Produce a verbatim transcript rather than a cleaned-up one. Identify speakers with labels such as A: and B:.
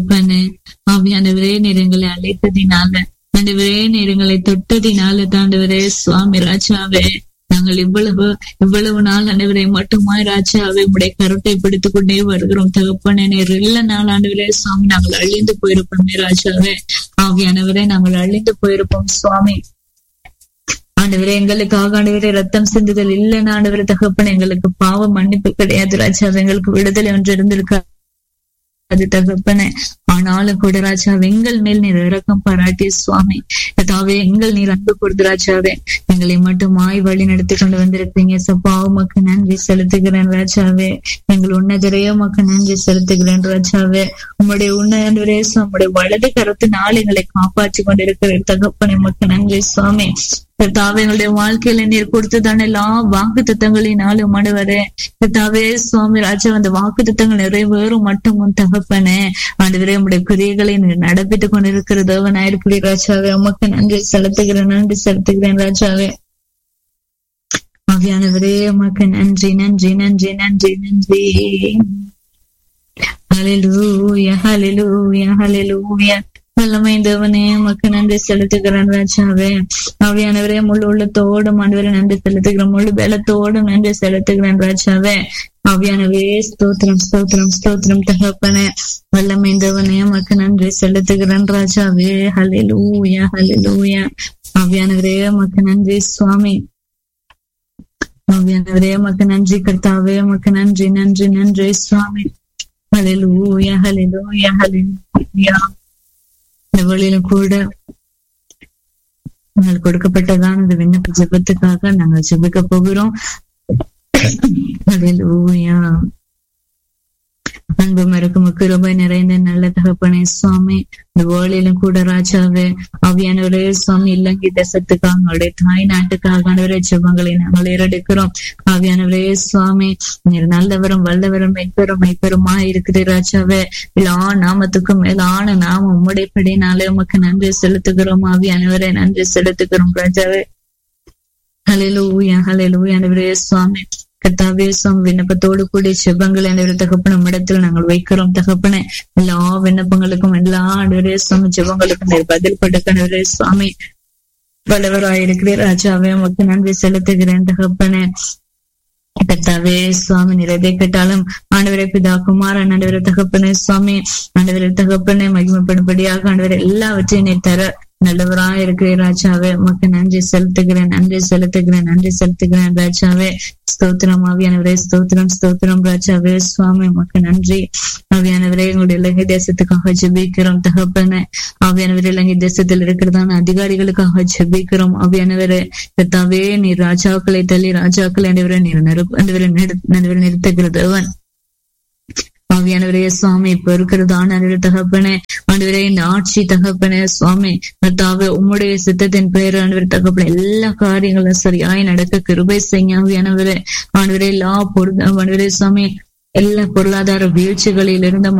A: ஆவியானவரே நேரங்களை அழைத்ததினால, ஆண்டவரே நேரங்களை தொட்டதினால தாண்டவரே சுவாமி ராஜாவே, நாங்கள் இவ்வளவு இவ்வளவு நாள் ஆண்டவரை மட்டுமாய் ராஜாவே உடைய கருத்தை பிடித்துக் கொண்டே வருகிறோம் தகப்பனே. நேர் இல்ல நாள் ஆண்டவரே சுவாமி நாங்கள் அழிந்து போயிருப்போமே ராஜாவே. ஆவியானவரே நாங்கள் அழிந்து போயிருப்போம் சுவாமி. ஆண்டவரே எங்களுக்காக ஆண்டவரே ரத்தம் சிந்துதல் இல்லைன்னு ஆண்டவரே தகப்பனே, எங்களுக்கு பாவ மன்னிப்பு கிடையாது ராஜாவே, எங்களுக்கு விடுதலை ஒன்று இருந்திருக்கா அது தகப்பனே. ஆனாலும் கூட ராஜாவே எங்கள் மேல் நீர் இரக்கம் பாராட்டி சுவாமி தாவே எங்கள் நீர் அன்பு கொடுத்து ராஜாவே எங்களை மட்டுமாய் வழி நடத்தி கொண்டு வந்திருக்கீங்க சப்பா. உமக்கு நன்றி செலுத்துகிறேன் ராஜாவே. எங்கள் உன்னதரையோ உமக்கு நன்றி செலுத்துகிறேன் ராஜாவே. உம்முடைய உன்னதரே உம்முடைய வலது கருத்தினால் எங்களை காப்பாற்றி கொண்டிருக்கிற தகப்பனே உமக்கு நன்றி சுவாமி. தாவே எங்களுடைய வாழ்க்கையில நீர் கொடுத்ததான எல்லா வாக்கு திட்டங்களினாலும் ஆண்டவரே தாவே சுவாமி ராஜா அந்த வாக்கு திட்டங்கள் நிறைவேறும் மட்டும் உன் தகப்பனே ஆண்டவரே உங்களுடைய கிரியைகளை நீர் நடப்பித்துக் கொண்டிருக்கிற தேவனாயிருக்கிற ராஜாவே உமக்கு நன்றி செலுத்துகிறேன் நன்றி செலுத்துகிறேன் ராஜாவே. ஆவியானவரே உமக்கு நன்றி நன்றி நன்றி நன்றி நன்றி. ஹல்லேலூயா ஹல்லேலூயா ஹல்லேலூயா. வல்லமை தேவனே உமக்கு நன்றி செலுத்துகிறேன் ராஜாவே. ஆவியானவரே முழு உள்ளத்தோடும் ஆண்டவரே நன்றி செலுத்துகிறேன், முழு பலத்தோடும் நன்றி செலுத்துகிறேன் ராஜாவே. ஆவியானவரே ஸ்தோத்திரம் ஸ்தோத்திரம் ஸ்தோத்திரம் தகப்பனே. வல்லமை தேவனே உமக்கு நன்றி செலுத்துகிறேன் ராஜாவே. ஹல்லேலூயா ஹல்லேலூயா. ஆவியானவரே உமக்கு நன்றி சுவாமி. ஆவியானவரே உமக்கு நன்றி கர்த்தாவே, உமக்கு நன்றி நன்றி நன்றி சுவாமி. ஹல்லேலூயா ஹல்லேலூயா ஹல்லேலூயா. இந்த வழியிலும் கூட நாங்கள் கொடுக்கப்பட்டதான இந்த விண்ணப்ப ஜெபத்துக்காக நாங்கள் ஜெபிக்க போகிறோம். ஹல்லேலூயா. அன்பு மறக்கும் கிருபை நிறைந்த நல்ல தகப்பனே சுவாமி, இந்த வேளையிலும் கூட ராஜாவே ஆவியானவரே சுவாமி இலங்கை தேசத்துக்காக அவங்களுடைய தாய் நாட்டுக்காக ஆண்டவரே ஜெபங்களை நாங்கள் ஏறெடுக்கிறோம். ஆவியானவரே சுவாமி நீர் நல்லவரும் வல்லவரும் மெய்ப்பெரும் மெய்ப்பெருமா இருக்குது ராஜாவே. எல்லா நாமத்துக்கும் மேலான நாமம் உம்முடைய படினாலே உமக்கு நன்றி செலுத்துகிறோம். ஆவியானவரே நன்றி செலுத்துகிறோம் ராஜாவே. ஹல்லேலூயா ஹல்லேலூயா. ஆண்டவரே சுவாமி கர்த்தாவே சுவாமி விண்ணப்பத்தோடு கூடிய ஜெபங்களை ஆண்டவரே தகப்பன இடத்துல நாங்கள் வைக்கிறோம் தகப்பனே. எல்லா விண்ணப்பங்களுக்கும் எல்லா ஆண்டவரே சுவாமி ஜெபங்களுக்கும் நீர் பதில் கொடுக்க ஆண்டவரே சுவாமி வல்லவராயிருக்கிறேன் ராஜாவே உமக்கு நன்றி செலுத்துகிறேன் தகப்பனே. கர்த்தாவே சுவாமி நீர் எதை கேட்டாலும் ஆண்டவரே பிதா குமாரன் ஆண்டவரே தகப்பனே சுவாமி ஆண்டவரே தகப்பனே மகிமைப்படும்படியாக ஆண்டவரே எல்லாவற்றையும் நீர் தர நல்லவராய் இருக்கிறேன் ராஜாவே. உமக்கு நன்றி செலுத்துகிறேன் நன்றி செலுத்துகிறேன் நன்றி செலுத்துகிறேன் ராஜாவே. ஸ்தோத்திரம் ஆவியானவரே ஸ்தோத்திரம் ஸ்தோத்திரம் ராஜாவே சுவாமி உமக்கு நன்றி. ஆவியானவரே எங்களுடைய இலங்கை தேசத்துக்காக ஜெபிக்கிறோம் தகப்பனே. ஆவியானவரே இலங்கை தேசத்தில் இருக்கிறதான அதிகாரிகளுக்காக ஜெபிக்கிறோம். ஆவியானவரே கர்த்தாவே நீர் ராஜாக்களை தள்ளி ராஜாக்களை ஆண்டவரே நீர் நடுவரை நிறுத்துகிறதவன். ஆவியானவரே சுவாமி இப்ப இருக்கிறதான தகப்பனே ஆண்டவரே இந்த ஆட்சி தகப்பனே சுவாமி கர்த்தாவே உம்முடைய சித்தத்தின் பெயர் ஆண்டவரே தகப்பனே எல்லா காரியங்களும் சரியாய் நடக்க கிருபை செய்ய ஆவியானவரே. ஆண்டவரே எல்லா பொருள் ஆண்டவரே சுவாமி எல்லா பொருளாதார வீழ்ச்சிகளில் இருந்த